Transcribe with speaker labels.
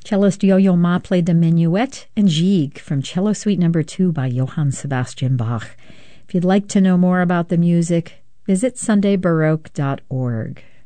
Speaker 1: Cellist Yo-Yo Ma played the Minuet and Gigue from Cello Suite No. 2 by Johann Sebastian Bach. If you'd like to know more about the music, visit sundaybaroque.org.